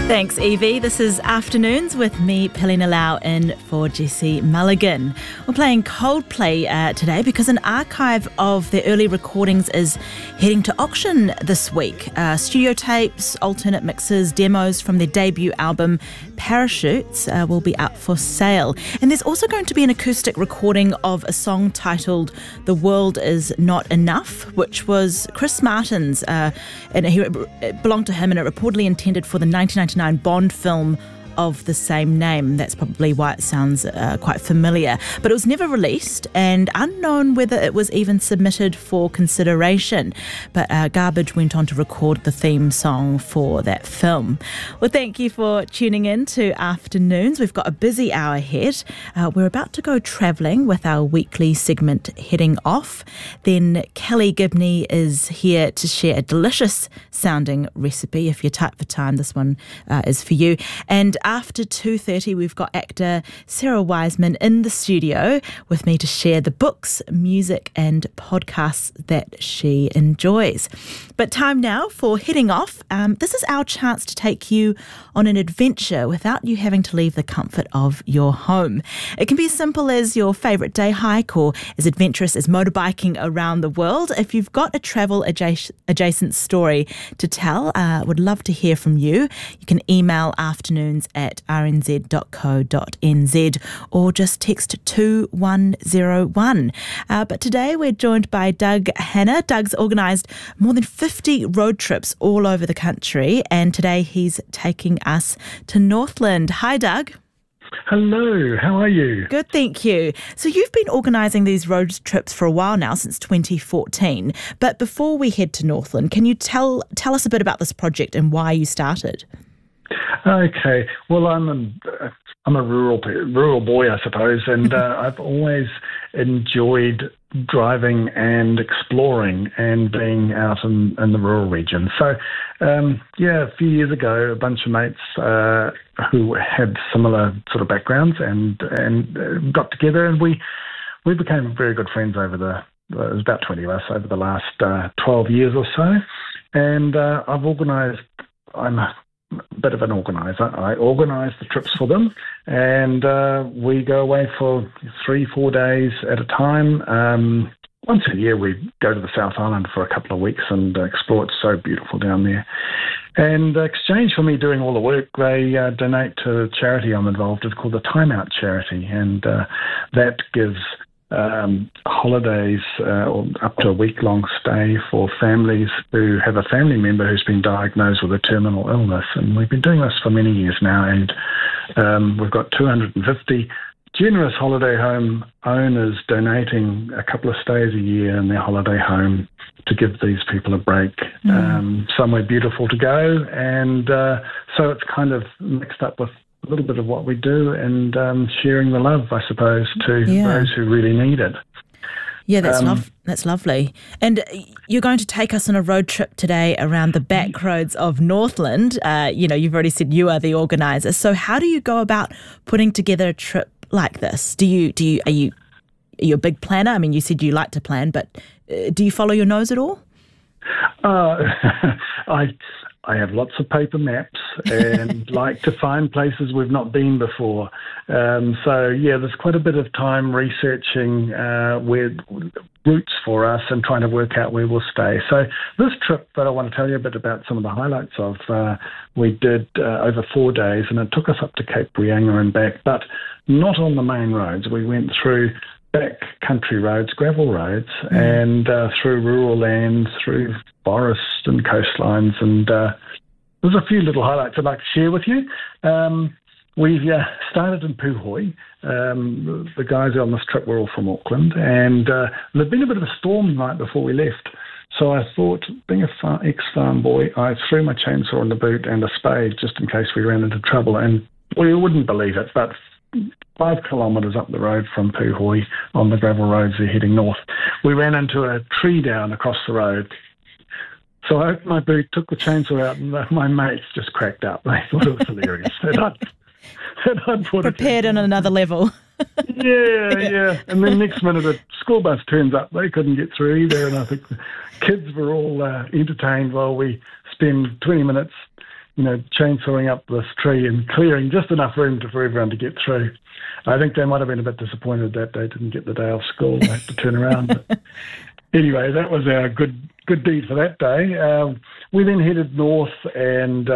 Thanks, Evie. This is Afternoons with me, Pilina Lau, in for Jesse Mulligan. We're playing Coldplay today because an archive of their early recordings is heading to auction this week. Studio tapes, alternate mixes, demos from their debut album, Parachutes, will be up for sale. And there's also going to be an acoustic recording of a song titled The World Is Not Enough, which was Chris Martin's, and it belonged to him, and it reportedly intended for the 1999 Bond film of the same name. That's probably why it sounds quite familiar. But it was never released and unknown whether it was even submitted for consideration. But Garbage went on to record the theme song for that film. Well, thank you for tuning in to Afternoons. We've got a busy hour ahead. We're about to go travelling with our weekly segment Heading Off. Then Kelly Gibney is here to share a delicious sounding recipe. If you're tight for time, this one is for you. And after 2:30, we've got actor Sarah Wiseman in the studio with me to share the books, music and podcasts that she enjoys. But time now for Heading Off. This is our chance to take you on an adventure without you having to leave the comfort of your home. It can be as simple as your favourite day hike or as adventurous as motorbiking around the world. If you've got a travel adjacent story to tell, would love to hear from you. You can email afternoons@rnz.co.nz or just text 2101. But today we're joined by Doug Hanna. Doug's organised more than 50 road trips all over the country, and today he's taking us to Northland. Hi, Doug. Hello, how are you? Good, thank you. So you've been organising these road trips for a while now, since 2014. But before we head to Northland, can you tell us a bit about this project and why you started? Okay, well, I'm a rural boy, I suppose, and I've always enjoyed driving and exploring and being out in the rural region. So, a few years ago, a bunch of mates who had similar sort of backgrounds and got together, and we became very good friends over it was about 20 of us over the last 12 years or so, and I'm a bit of an organiser. I organise the trips for them, and we go away for 3-4 days at a time. Once a year we go to the South Island for a couple of weeks and explore. It's so beautiful down there. And in exchange for me doing all the work, they donate to a charity I'm involved with called the Time Out Charity, and that gives holidays or up to a week-long stay for families who have a family member who's been diagnosed with a terminal illness. And we've been doing this for many years now, and we've got 250 generous holiday home owners donating a couple of stays a year in their holiday home to give these people a break, somewhere beautiful to go. And so it's kind of mixed up with a little bit of what we do and sharing the love, I suppose, to those who really need it. Yeah, that's lovely. And you're going to take us on a road trip today around the back roads of Northland. You've already said you are the organiser. So how do you go about putting together a trip like this? Are you a big planner? I mean, you said you like to plan, but do you follow your nose at all? I have lots of paper maps and like to find places we've not been before. There's quite a bit of time researching where routes for us and trying to work out where we'll stay. So this trip that I want to tell you a bit about some of the highlights of, we did over 4 days, and it took us up to Cape Reinga and back, but not on the main roads. We went through back country roads, gravel roads, and through rural lands, through forests and coastlines, and there's a few little highlights I'd like to share with you. We started in Puhoi. The guys on this trip were all from Auckland, and there'd been a bit of a storm the night before we left. So I thought, being an ex-farm boy, I threw my chainsaw in the boot and a spade just in case we ran into trouble. And we wouldn't believe it, but 5 kilometres up the road from Puhoi on the gravel roads they're heading north, we ran into a tree down across the road. So I opened my boot, took the chainsaw out, and my mates just cracked up. They thought it was hilarious. I'd prepared on another level. Yeah. And then next minute a school bus turns up. They couldn't get through either, and I think the kids were all entertained while we spend 20 minutes chainsawing up this tree and clearing just enough room for everyone to get through. I think they might have been a bit disappointed that they didn't get the day off school. They had to turn around. But anyway, that was our good deed for that day. We then headed north and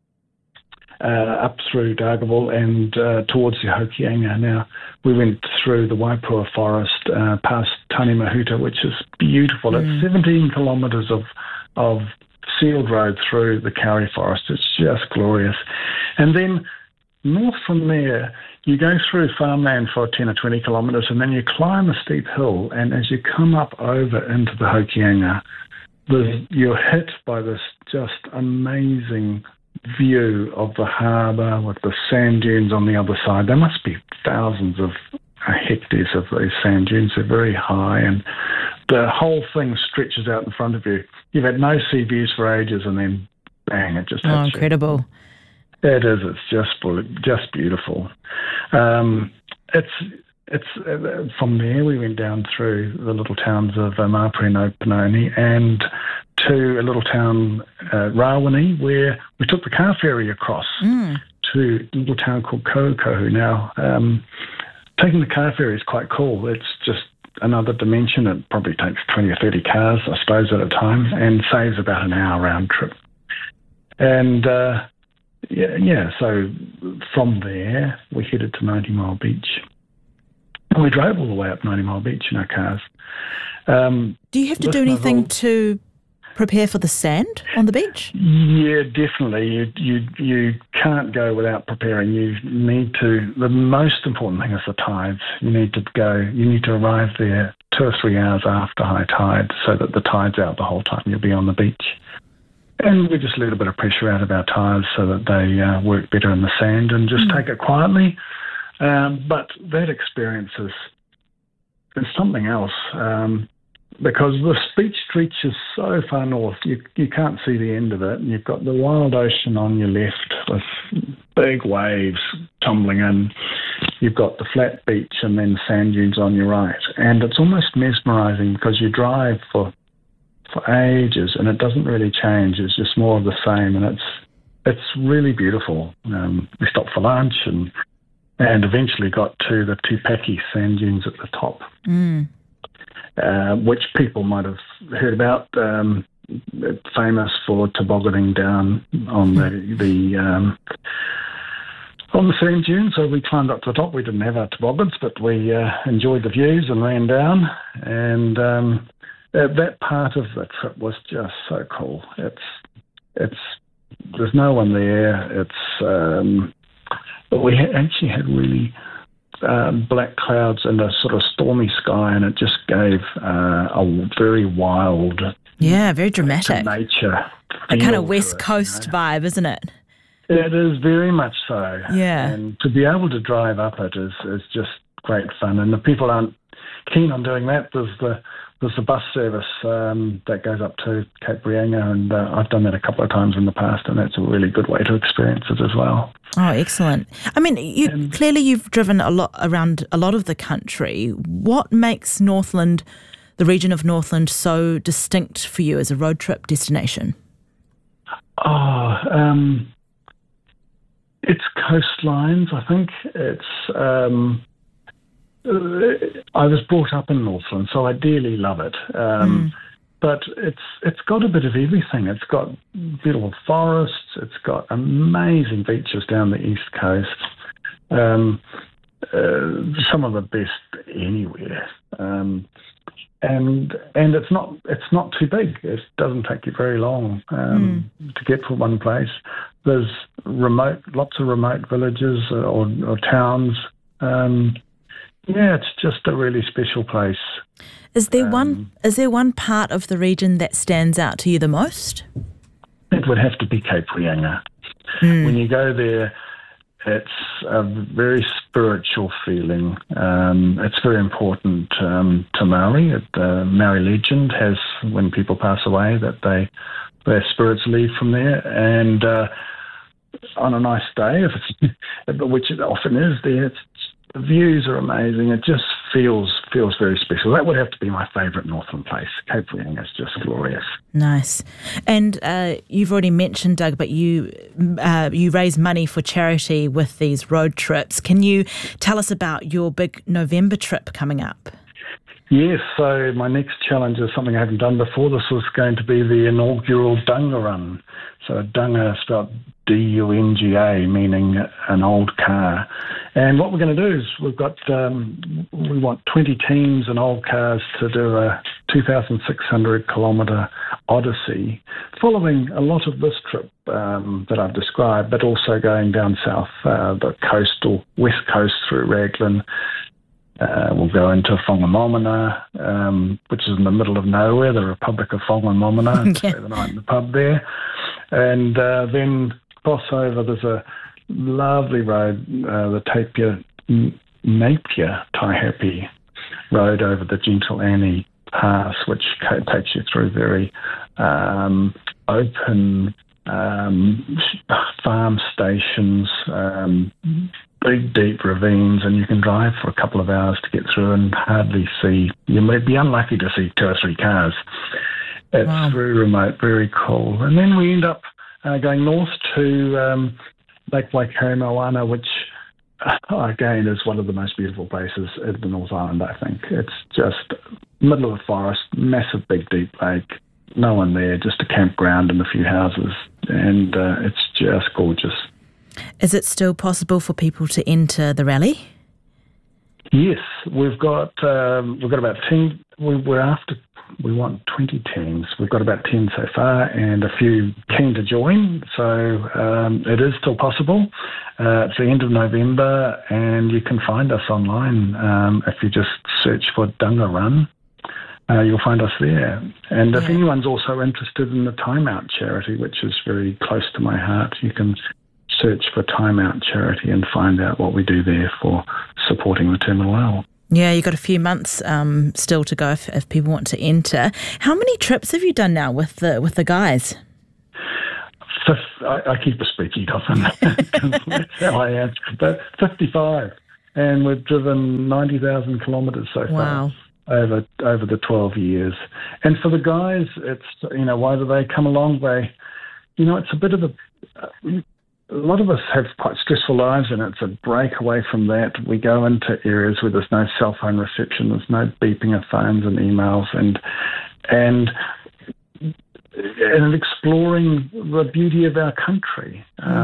up through Dargaville and towards the Hokianga. Now, we went through the Waipua Forest, past Tani Mahuta, which is beautiful. It's 17 kilometres of sealed road through the Kauri Forest. It's just glorious. And then north from there, you go through farmland for 10 or 20 kilometres, and then you climb a steep hill, and as you come up over into the Hokianga, you're hit by this just amazing view of the harbour with the sand dunes on the other side. There must be thousands of hectares of these sand dunes. They're very high, and the whole thing stretches out in front of you. You've had no sea views for ages, and then bang, it just hits you. Incredible. It is. It's just beautiful. It's from there we went down through the little towns of Mapiri and Opanoni and to a little town, Rawene, where we took the car ferry across to a little town called Kohukohu. Now, taking the car ferry is quite cool. It's just another dimension. It probably takes 20 or 30 cars, I suppose, at a time, and saves about an hour round trip. And so from there we headed to 90 Mile Beach. And we drove all the way up 90 Mile Beach in our cars. Do you have to do anything to prepare for the sand on the beach? Yeah, definitely. You can't go without preparing. You need to. The most important thing is the tides. You need to arrive there 2 or 3 hours after high tide so that the tide's out the whole time you'll be on the beach. And we just let a bit of pressure out of our tyres so that they work better in the sand and just take it quietly. But that experience is something else because the beach stretches so far north, you can't see the end of it. And you've got the wild ocean on your left with big waves tumbling in. You've got the flat beach and then sand dunes on your right. And it's almost mesmerising because you drive for ages and it doesn't really change. It's just more of the same, and it's really beautiful. We stopped for lunch and eventually got to the Tupaki sand dunes at the top, which people might have heard about. Famous for tobogganing down on the sand dunes. So we climbed up to the top. We didn't have our toboggans, but we enjoyed the views and ran down. And that part of the trip was just so cool. It's there's no one there. But we actually had really black clouds and a sort of stormy sky, and it just gave a very wild, very dramatic nature. A kind of West Coast vibe, isn't it? It is very much so. Yeah. And to be able to drive up it is just great fun. And if people aren't keen on doing that, there's the bus service that goes up to Cape Reinga, and I've done that a couple of times in the past, and that's a really good way to experience it as well. Oh, excellent. I mean, you've driven a lot around a lot of the country. What makes Northland, the region of Northland, so distinct for you as a road trip destination? It's coastlines, I think. It's I was brought up in Northland, so I dearly love it. But it's got a bit of everything. It's got beautiful forests. It's got amazing beaches down the east coast. Some of the best anywhere. And it's not too big. It doesn't take you very long to get from one place. There's lots of remote villages or towns. It's just a really special place. Is there one part of the region that stands out to you the most? It would have to be Cape Reinga. When you go there, it's a very spiritual feeling. It's very important to Maori. The Maori legend has, when people pass away, that their spirits leave from there. And on a nice day, which it often is there, the views are amazing. It just feels very special. That would have to be my favourite Northland place. Cape Reinga is just glorious. Nice. And you've already mentioned, Doug, but you raise money for charity with these road trips. Can you tell us about your big November trip coming up? Yes, so my next challenge is something I haven't done before. This was going to be the inaugural Dunga Run. So Dunga spelled D-U-N-G-A, meaning an old car. And what we're going to do is we want 20 teams and old cars to do a 2,600 kilometre odyssey, following a lot of this trip that I've described, but also going down south, the coastal west coast through Raglan. We'll go into Whangamomana, which is in the middle of nowhere, the Republic of Whangamomana, and stay the night in the pub there. And then cross over, there's a lovely road, the Napier Taihape road over the Gentle Annie Pass, which takes you through very open farm stations, big, deep ravines, and you can drive for a couple of hours to get through and hardly see. You may be unlucky to see 2 or 3 cars. It's very remote, very cool. And then we end up going north to Lake Waikaremoana, which, again, is one of the most beautiful places in the North Island, I think. It's just middle of the forest, massive, big, deep lake, no one there, just a campground and a few houses, and it's just gorgeous. Is it still possible for people to enter the rally? Yes, we've got about 10. We want 20 teams. We've got about 10 so far, and a few keen to join. So it is still possible. It's the end of November, and you can find us online if you just search for Dunga Run. You'll find us there. And if anyone's also interested in the Time Out charity, which is very close to my heart, you can search for Time Out charity and find out what we do there for supporting the terminal ill. Yeah, you've got a few months still to go if people want to enter. How many trips have you done now with the guys? I keep a spreadsheet of them. That's how I answer. But 55. And we've driven 90,000 kilometres so far. Wow. Over the 12 years. And for the guys, it's, why do they come along? It's a bit of a lot of us have quite stressful lives, and it's a break away from that. We go into areas where there's no cell phone reception, there's no beeping of phones and emails, and exploring the beauty of our country.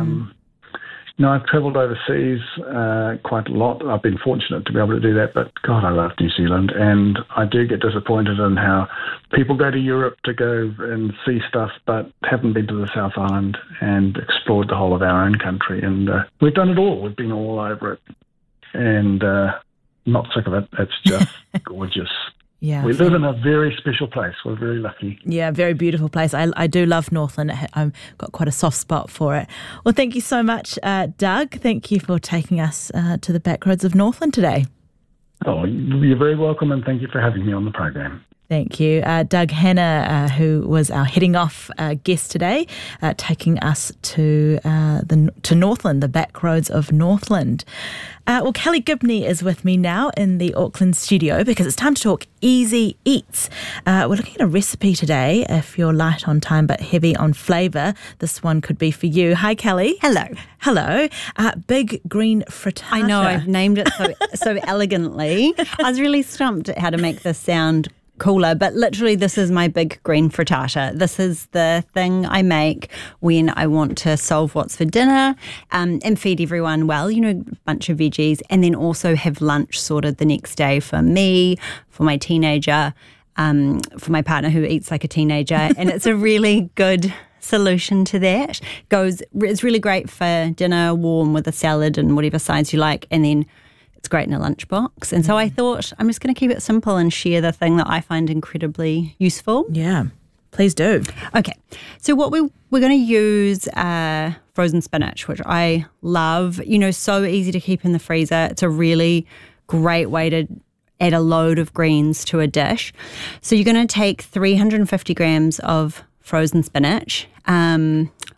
I've travelled overseas quite a lot. I've been fortunate to be able to do that, but God, I love New Zealand, and I do get disappointed in how people go to Europe to go and see stuff, but haven't been to the South Island and explored the whole of our own country. And we've done it all. We've been all over it, and not sick of it. It's just gorgeous. Yeah, we live in a very special place. We're very lucky. Yeah, very beautiful place. I do love Northland. I've got quite a soft spot for it. Well, thank you so much, Doug. Thank you for taking us to the back roads of Northland today. Oh, you're very welcome, and thank you for having me on the program. Thank you. Doug Hanna, who was our heading off guest today, taking us to Northland, the back roads of Northland. Well, Kelly Gibney is with me now in the Auckland studio because it's time to talk easy eats. We're looking at a recipe today. If you're light on time but heavy on flavour, this one could be for you. Hi, Kelly. Hello. Hello. Big green frittata. I know, I've named it so elegantly. I was really stumped at how to make this sound cooler, but literally this is my big green frittata. This is the thing I make when I want to solve what's for dinner and feed everyone well, a bunch of veggies, and then also have lunch sorted the next day for me, for my teenager, for my partner who eats like a teenager, and it's a really good solution to that. It's really great for dinner, warm with a salad and whatever sides you like, and then it's great in a lunchbox. And so I thought I'm just going to keep it simple and share the thing that I find incredibly useful. Yeah, please do. Okay, so what we're going to use frozen spinach, which I love. So easy to keep in the freezer. It's a really great way to add a load of greens to a dish. So you're going to take 350 grams of frozen spinach.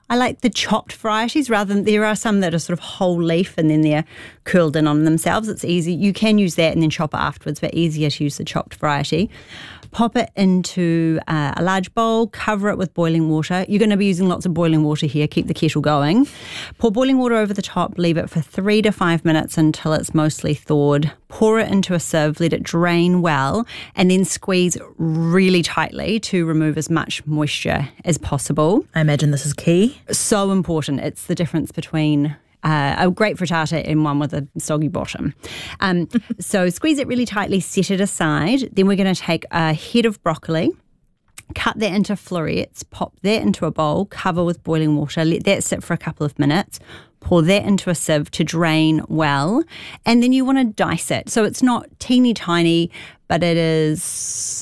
I like the chopped varieties rather than, there are some that are sort of whole leaf and then they're curled in on themselves. It's easy. You can use that and then chop it afterwards, but easier to use the chopped variety. Pop it into a large bowl, cover it with boiling water. You're going to be using lots of boiling water here. Keep the kettle going. Pour boiling water over the top, leave it for 3 to 5 minutes until it's mostly thawed. Pour it into a sieve, let it drain well, and then squeeze really tightly to remove as much moisture as possible. I imagine this is key. So important. It's the difference between a great frittata and one with a soggy bottom. So squeeze it really tightly, set it aside. Then we're going to take a head of broccoli, cut that into florets, pop that into a bowl, cover with boiling water, let that sit for a couple of minutes, pour that into a sieve to drain well, and then you want to dice it. So it's not teeny tiny, but it is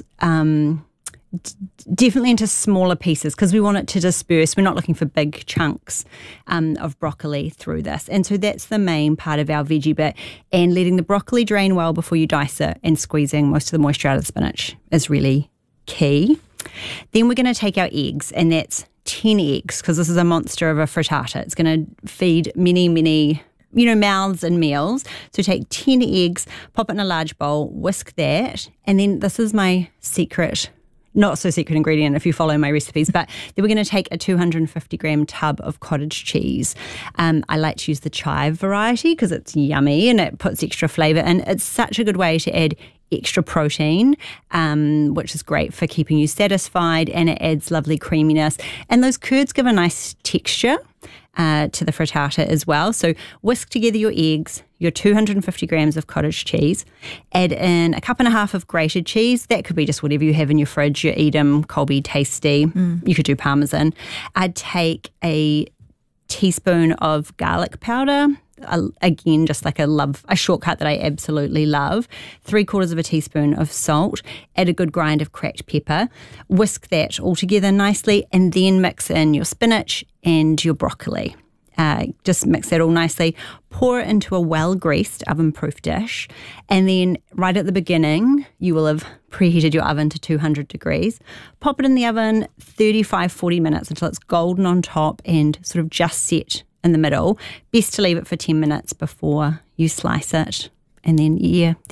definitely into smaller pieces because we want it to disperse. We're not looking for big chunks of broccoli through this. And so that's the main part of our veggie bit. And letting the broccoli drain well before you dice it and squeezing most of the moisture out of the spinach is really key. Then we're going to take our eggs, and that's 10 eggs because this is a monster of a frittata. It's going to feed many, many mouths and meals. So take 10 eggs, pop it in a large bowl, whisk that, and then this is my secret, not so secret ingredient if you follow my recipes, but then we're going to take a 250 gram tub of cottage cheese. I like to use the chive variety because it's yummy and it puts extra flavour in. It's such a good way to add extra protein, which is great for keeping you satisfied, and it adds lovely creaminess. And those curds give a nice texture to the frittata as well. So whisk together your eggs, your 250 grams of cottage cheese, add in a cup and a half of grated cheese. That could be just whatever you have in your fridge, your Edam, Colby, Tasty. You could do Parmesan. I'd take a teaspoon of garlic powder. Again, just like a shortcut that I absolutely love. 3/4 of a teaspoon of salt. Add a good grind of cracked pepper. Whisk that all together nicely, and then mix in your spinach and your broccoli. Just mix that all nicely. Pour it into a well-greased oven-proof dish, and then right at the beginning, you will have preheated your oven to 200 degrees. Pop it in the oven 35-40 minutes until it's golden on top and sort of just set in the middle. Best to leave it for 10 minutes before you slice it. And then,